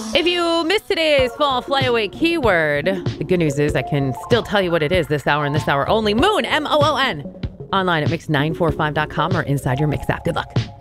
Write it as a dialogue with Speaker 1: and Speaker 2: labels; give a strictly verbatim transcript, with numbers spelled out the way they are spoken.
Speaker 1: If you missed today's fall flyaway keyword, the good news is I can still tell you what it is this hour and this hour only. Moon, M O O N. Online at mix nine four five dot com or inside your Mix app. Good luck.